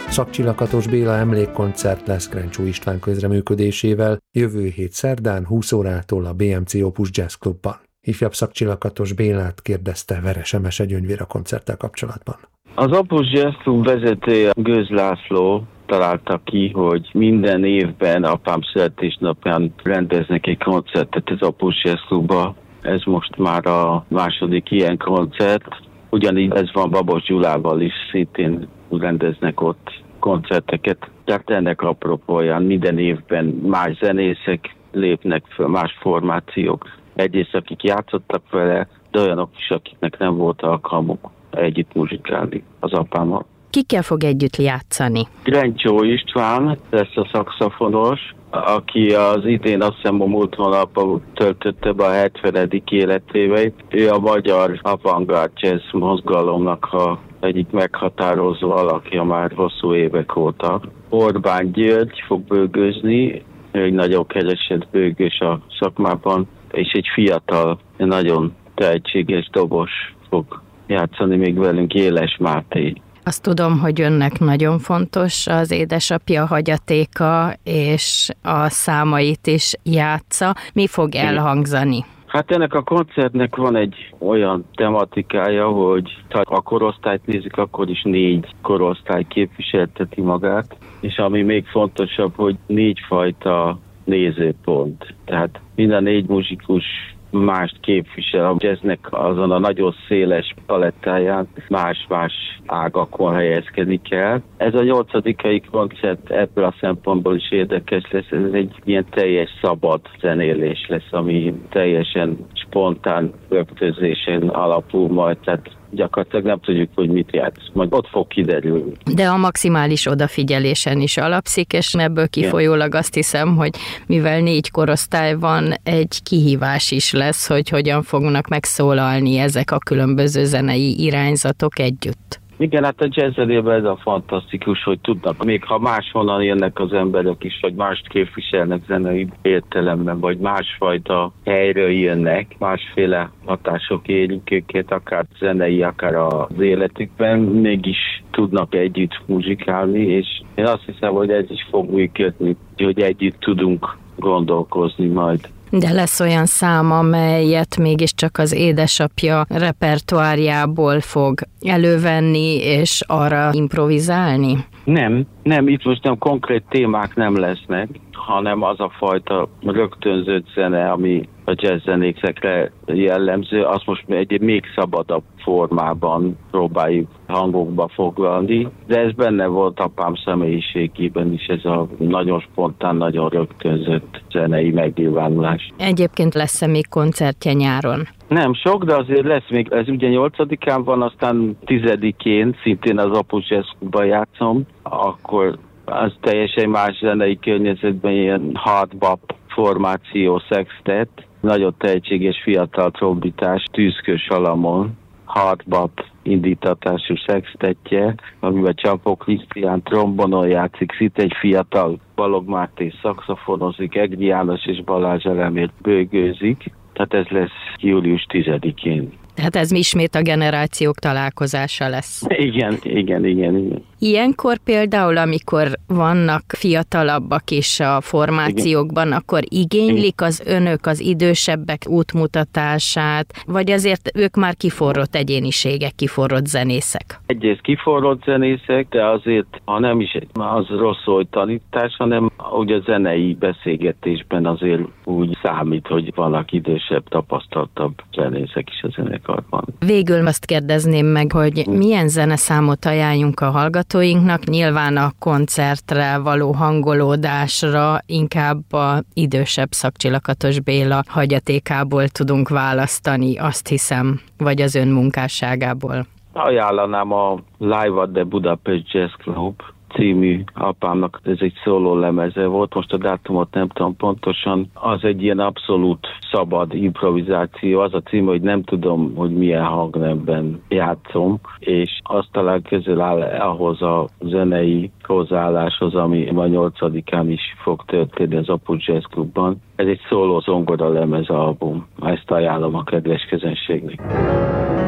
Szakcsi Lakatos Béla emlékkoncert lesz Krencsó István közreműködésével jövő hét szerdán 20 órától a BMC Opus Jazz Clubban. Ifjabb Szakcsi Lakatos Bélát kérdezte Veres Emese Gyöngyvér a koncerttel kapcsolatban. Az Opus Jazz Club vezetője Gőz László találta ki, hogy minden évben apám születésnapján rendeznek egy koncertet az Opus Jazz Clubba. Ez most már a második ilyen koncert. Ugyanígy ez van Babos Gyulával is, szintén rendeznek ott koncerteket. Tehát ennek apropóján minden évben más zenészek lépnek fel, más formációk. Egyrészt akik játszottak vele, de olyanok is, akiknek nem volt alkalmuk együtt muzsikálni az apámmal. Kikkel fog együtt játszani? Krencsó István lesz a szaxofonos, aki az idén azt hiszem a múlt hónapban töltötte be a 70. életéveit. Ő a magyar avantgárd jazz mozgalomnak egyik meghatározó alakja már hosszú évek óta. Orbán György fog bőgőzni, egy nagyon keresett bőgős a szakmában, és egy fiatal, nagyon tehetséges dobos fog játszani még velünk, Éles Máté. Azt tudom, hogy önnek nagyon fontos az édesapja hagyatéka, és a számait is játsza. Mi fog elhangzani? Hát ennek a koncertnek van egy olyan tematikája, hogy ha a korosztályt nézik, akkor is 4 korosztály képviselteti magát, és ami még fontosabb, hogy 4 fajta nézőpont. Tehát mind a 4 muzsikus mást képvisel a jazznek azon a nagyon széles palettáján, más-más ágakon helyezkedik el. Ez a 8. koncert ebből a szempontból is érdekes lesz, ez egy ilyen teljes szabad zenélés lesz, ami teljesen spontán rögtözésen alapul majd, tehát gyakorlatilag nem tudjuk, hogy mit játsz, majd ott fog kiderülni. De a maximális odafigyelésen is alapszik, és ebből kifolyólag azt hiszem, hogy mivel 4 korosztály van, egy kihívás is lesz, hogy hogyan fognak megszólalni ezek a különböző zenei irányzatok együtt. Igen, hát a jazzzenében ez a fantasztikus, hogy tudnak, még ha máshonnan jönnek az emberek is, vagy mást képviselnek zenei értelemben, vagy másfajta helyről jönnek, másféle hatások érik őket, akár zenei, akár az életükben, mégis tudnak együtt muzsikálni, és én azt hiszem, hogy ez is fog működni, hogy együtt tudunk gondolkozni majd. De lesz olyan szám, amelyet mégiscsak az édesapja repertoárjából fog elővenni, és arra improvizálni? Nem, itt most nem konkrét témák nem lesznek, hanem az a fajta rögtönzött zene, ami a jazzzenékre jellemző, azt most egy még szabadabb formában próbáljuk hangokba foglalni, de ez benne volt apám személyiségében is, ez a nagyon spontán, nagyon rögtönzött zenei megnyilvánulás. Egyébként lesz-e még koncertje nyáron? Nem sok, de azért lesz még, ez ugye 8-án van, aztán 10-én szintén az Opus Jazz Clubban játszom, akkor az teljesen más zenei környezetben ilyen hard bop formáció, sextet, nagyon tehetséges fiatal trombitás, Tűzkő Salamon, hard bop indítatású sextetje, amiben Csapó Krisztián trombonon játszik, szinte egy fiatal Balog Máté szaxofonozik, Egri János és Balázs Elemér bőgőzik, tehát ez lesz július 10-én. Tehát ez ismét a generációk találkozása lesz. Igen. Ilyenkor például, amikor vannak fiatalabbak is a formációkban, igen, akkor igénylik az önök az idősebbek útmutatását, vagy azért ők már kiforrott egyéniségek, kiforrott zenészek? Egyrészt kiforrott zenészek, de azért, ha nem is az rossz, hogy tanítás, hanem ugye a zenei beszélgetésben azért úgy számít, hogy vannak idősebb, tapasztaltabb zenészek is a zenekarban. Végül azt kérdezném meg, hogy milyen zeneszámot ajánljunk a hallgatóinknak, nyilván a koncertre való hangolódásra inkább a idősebb Szakcsi Lakatos Béla hagyatékából tudunk választani, azt hiszem, vagy az ön munkásságából. Ajánlanám a Live at the Budapest Jazz Club című apámnak, ez egy szóló lemeze volt, most a dátumot nem tudom pontosan, az egy ilyen abszolút szabad improvizáció, az a cím, hogy nem tudom, hogy milyen hangnemben játszom, és azt talán közel áll ahhoz a zenei hozzáálláshoz, ami a 8-án is fog történni az Opus Jazz Clubban. Ez egy szóló zongora lemez album, ezt ajánlom a kedves közönségnek.